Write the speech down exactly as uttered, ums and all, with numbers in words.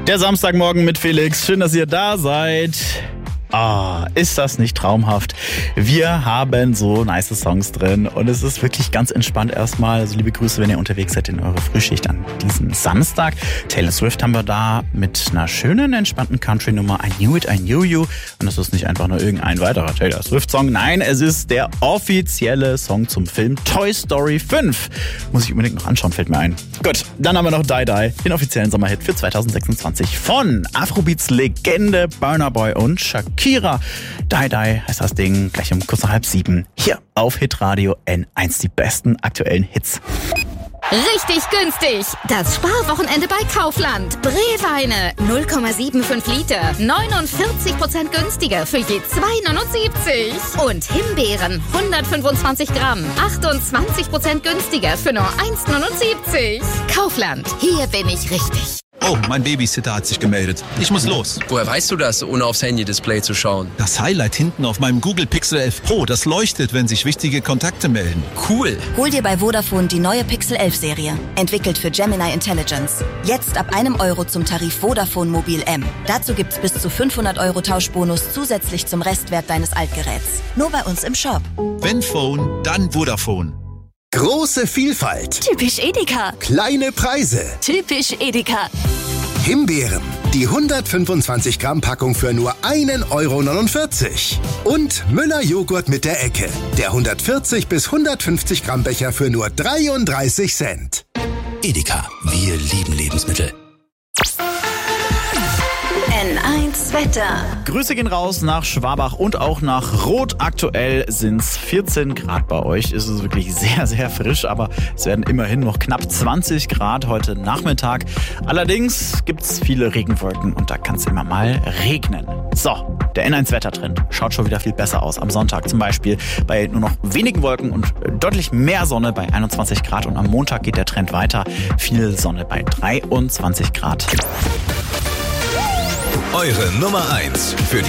Der Samstagmorgen mit Felix. Schön, dass ihr da seid. Ah, ist das nicht traumhaft? Wir haben so nice Songs drin und es ist wirklich ganz entspannt erstmal. Also liebe Grüße, wenn ihr unterwegs seid in eure Frühschicht an diesem Samstag. Taylor Swift haben wir da mit einer schönen, entspannten Country-Nummer I Knew It, I Knew You. Und das ist nicht einfach nur irgendein weiterer Taylor Swift-Song. Nein, es ist der offizielle Song zum Film Toy Story fünf. Muss ich unbedingt noch anschauen, fällt mir ein. Gut, dann haben wir noch Die Die, den offiziellen Sommerhit für zwanzig sechsundzwanzig von Afrobeats-Legende Burna Boy und Shakira. Die Die heißt das Ding, gleich um kurz nach halb sieben. Hier auf Hitradio N eins, die besten aktuellen Hits. Richtig günstig! Das Sparwochenende bei Kaufland. Breweine null Komma fünfundsiebzig Liter, neunundvierzig Prozent günstiger für je zwei Komma neunundsiebzig. Und Himbeeren hundertfünfundzwanzig Gramm, achtundzwanzig Prozent günstiger für nur eins Komma neunundsiebzig. Kaufland, hier bin ich richtig. Oh, mein Babysitter hat sich gemeldet. Ich muss los. Woher weißt du das, ohne aufs Handy-Display zu schauen? Das Highlight hinten auf meinem Google Pixel elf Pro, das leuchtet, wenn sich wichtige Kontakte melden. Cool. Hol dir bei Vodafone die neue Pixel elf Serie. Entwickelt für Gemini Intelligence. Jetzt ab einem Euro zum Tarif Vodafone Mobil M. Dazu gibt's bis zu fünfhundert Euro Tauschbonus zusätzlich zum Restwert deines Altgeräts. Nur bei uns im Shop. Wenn Phone, dann Vodafone. Große Vielfalt. Typisch Edeka. Kleine Preise. Typisch Edeka. Himbeeren. Die hundertfünfundzwanzig Gramm Packung für nur einen Euro neunundvierzig. Und Müller Joghurt mit der Ecke. Der hundertvierzig bis hundertfünfzig Gramm Becher für nur dreiunddreißig Cent. Edeka. Wir lieben Lebensmittel. N eins Wetter. Grüße gehen raus nach Schwabach und auch nach Rot. Aktuell sind es vierzehn Grad bei euch. Es ist wirklich sehr, sehr frisch, aber es werden immerhin noch knapp zwanzig Grad heute Nachmittag. Allerdings gibt es viele Regenwolken und da kann es immer mal regnen. So, der N eins Wettertrend schaut schon wieder viel besser aus. Am Sonntag zum Beispiel bei nur noch wenigen Wolken und deutlich mehr Sonne bei einundzwanzig Grad. Und am Montag geht der Trend weiter. Viel Sonne bei dreiundzwanzig Grad. Eure Nummer eins für die